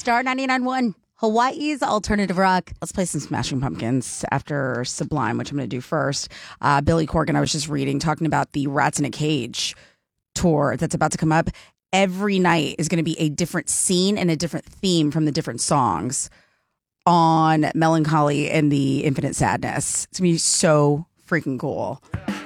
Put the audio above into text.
Star 99.1, Hawaii's alternative rock. Let's play some Smashing Pumpkins after Sublime, which I'm going to do first. Billy Corgan, I was just reading, talking about the Rats in a Cage tour that's about to come up. Every night is going to be a different scene and a different theme from the different songs on Melancholy and the Infinite Sadness. It's going to be so freaking cool.